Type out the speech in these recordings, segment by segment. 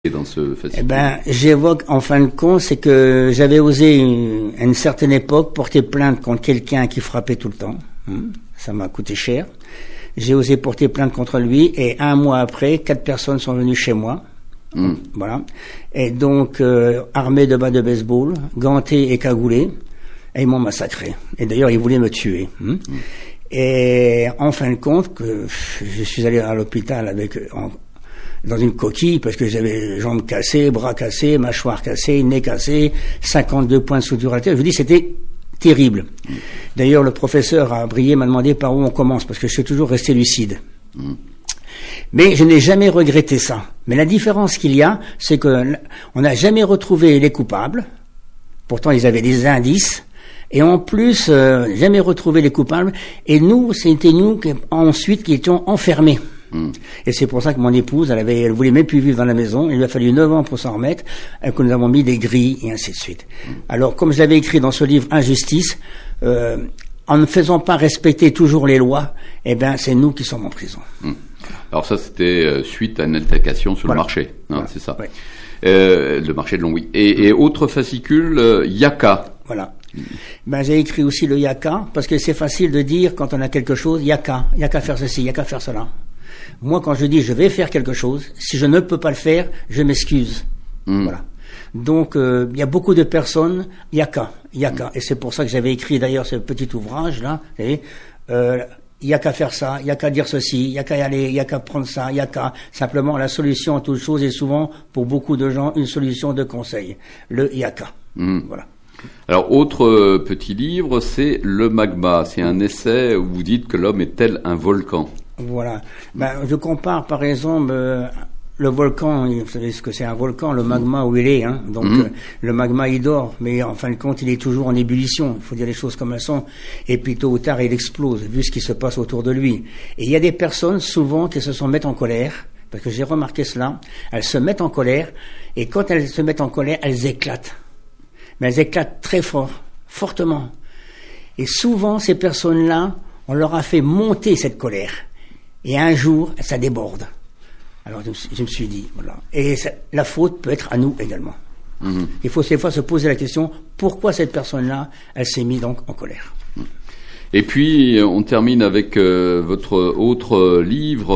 dans ce fascicule? Eh ben, j'évoque, en fin de compte, c'est que j'avais osé, à une certaine époque, porter plainte contre quelqu'un qui frappait tout le temps. Ça m'a coûté cher. J'ai osé porter plainte contre lui, et un mois après, 4 personnes sont venues chez moi. Voilà. Et donc, armés de bas de baseball, gantés et cagoulés, et ils m'ont massacré. Et d'ailleurs, ils voulaient me tuer. Et en fin de compte, que je suis allé à l'hôpital avec... dans une coquille, parce que j'avais jambes cassées, bras cassés, mâchoire cassée, nez cassé, 52 points de suture à la tête. Je vous dis, c'était terrible. D'ailleurs, le professeur à Briey m'a demandé par où on commence, parce que je suis toujours resté lucide. Mais je n'ai jamais regretté ça. Mais la différence qu'il y a, c'est que on n'a jamais retrouvé les coupables. Pourtant, ils avaient des indices. Et en plus, jamais retrouvé les coupables. Et nous, c'était nous ensuite qui étions enfermés. Et c'est pour ça que mon épouse, elle voulait même plus vivre dans la maison. Il lui a fallu 9 ans pour s'en remettre, et que nous avons mis des grilles et ainsi de suite. Alors, comme je l'avais écrit dans ce livre Injustice, en ne faisant pas respecter toujours les lois, eh ben, c'est nous qui sommes en prison. Alors ça, c'était suite à une altercation sur le marché, hein, c'est ça. Le marché de Longwy. Et autre fascicule, Yaka. Voilà. Ben, j'ai écrit aussi le Yaka, parce que c'est facile de dire, quand on a quelque chose, Yaka faire ceci, Yaka faire cela. Moi, quand je dis je vais faire quelque chose, si je ne peux pas le faire, je m'excuse. Voilà. Donc, il y a beaucoup de personnes, Yaka. Et c'est pour ça que j'avais écrit d'ailleurs ce petit ouvrage-là. Vous savez, il n'y a qu'à faire ça, il n'y a qu'à dire ceci, il n'y a qu'à y aller, il n'y a qu'à prendre ça, il n'y a qu'à... Simplement, la solution à toute chose est souvent, pour beaucoup de gens, une solution de conseil. Le Yaka. Voilà. Alors, autre petit livre, c'est Le Magma. C'est un essai où vous dites que l'homme est tel un volcan. Voilà. Ben, je compare, par exemple, le volcan, vous savez ce que c'est un volcan, le magma où il est, hein. Donc, le magma, il dort, mais en fin de compte, il est toujours en ébullition. Il faut dire les choses comme elles sont. Et puis, tôt ou tard, il explose, vu ce qui se passe autour de lui. Et il y a des personnes, souvent, qui se mettent en colère, parce que j'ai remarqué cela. Elles se mettent en colère, et quand elles se mettent en colère, elles éclatent. Mais elles éclatent très fort, fortement. Et souvent, ces personnes-là, on leur a fait monter cette colère. Et un jour, ça déborde. Alors, je me suis dit, voilà. Et la faute peut être à nous également. Il faut des fois se poser la question, pourquoi cette personne-là, elle s'est mise donc en colère? Et puis, on termine avec votre autre livre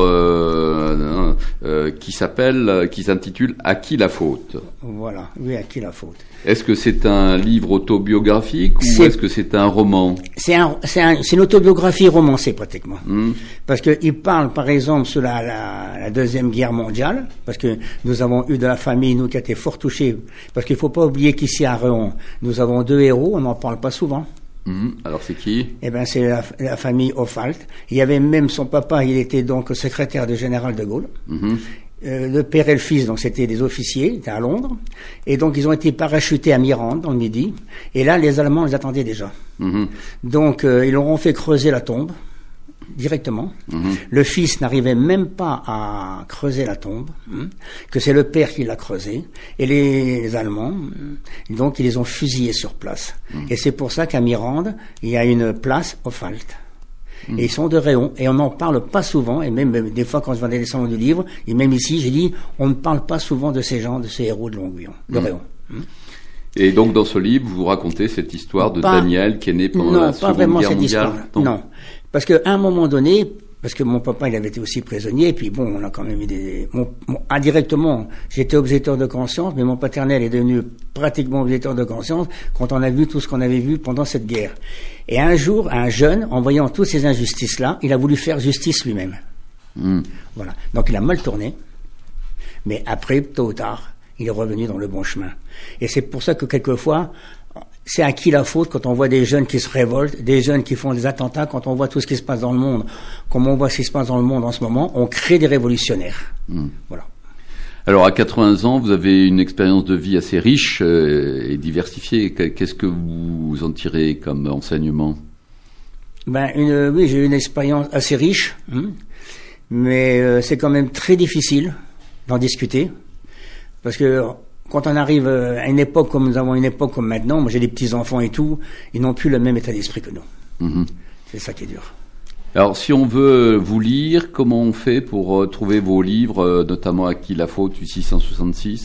qui s'intitule « À qui la faute ?» Voilà, oui, à qui la faute. Est-ce que c'est un livre autobiographique ou est-ce que c'est un roman? C'est une autobiographie romancée pratiquement. Parce que il parle, par exemple, sur la Deuxième Guerre mondiale, parce que nous avons eu de la famille, nous, qui a été fort touchés. Parce qu'il faut pas oublier qu'ici à Réon, nous avons 2 héros, on n'en parle pas souvent. Alors c'est qui? Eh ben, c'est la famille Offalt. Il y avait même son papa, il était donc secrétaire du général de Gaulle. Le père et le fils, donc c'était des officiers, ils étaient à Londres. Et donc ils ont été parachutés à Mirande, dans le Midi. Et là, les Allemands les attendaient déjà. Donc ils leur ont fait creuser la tombe, directement. Le fils n'arrivait même pas à creuser la tombe, que c'est le père qui l'a creusé. Et les Allemands, donc ils les ont fusillés sur place. Et c'est pour ça qu'à Mirande, il y a une place Offalt. Et ils sont de Réon, et on n'en parle pas souvent, et même des fois quand je vais dans les salons du livre, et même ici, j'ai dit, on ne parle pas souvent de ces gens, de ces héros de Longuyon, de Réon. Et donc dans ce livre, vous racontez cette histoire de Daniel qui est né pendant la Seconde Guerre mondiale? Non, parce qu'à un moment donné, parce que mon papa, il avait été aussi prisonnier, et puis bon, on a quand même eu indirectement, j'étais objecteur de conscience, mais mon paternel est devenu pratiquement objecteur de conscience quand on a vu tout ce qu'on avait vu pendant cette guerre. Et un jour, un jeune, en voyant toutes ces injustices-là, il a voulu faire justice lui-même. Voilà. Donc il a mal tourné, mais après, tôt ou tard, il est revenu dans le bon chemin. Et c'est pour ça que quelquefois, c'est à qui la faute quand on voit des jeunes qui se révoltent, des jeunes qui font des attentats, quand on voit tout ce qui se passe dans le monde, comme on voit ce qui se passe dans le monde en ce moment, on crée des révolutionnaires. Voilà. Alors, à 80 ans, vous avez une expérience de vie assez riche et diversifiée. Qu'est-ce que vous en tirez comme enseignement? Oui, j'ai eu une expérience assez riche, mais c'est quand même très difficile d'en discuter, parce que quand on arrive à une époque comme nous avons une époque comme maintenant, moi j'ai des petits-enfants et tout, ils n'ont plus le même état d'esprit que nous. C'est ça qui est dur. Alors, si on veut vous lire, comment on fait pour trouver vos livres, notamment À qui la faute du 666?